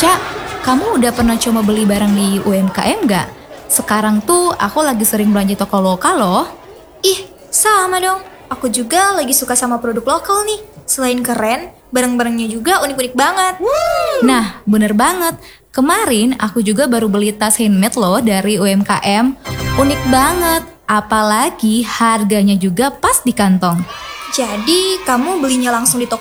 Ca, kamu udah pernah coba beli barang di UMKM nggak? Sekarang tuh aku lagi sering belanja toko lokal loh. Ih, sama dong. Aku juga lagi suka sama produk lokal nih. Selain keren, barang-barangnya juga unik-unik banget. Nah, bener banget. Kemarin aku juga baru beli tas handmade loh dari UMKM. Unik banget, apalagi harganya juga pas di kantong. Jadi, kamu belinya langsung di toko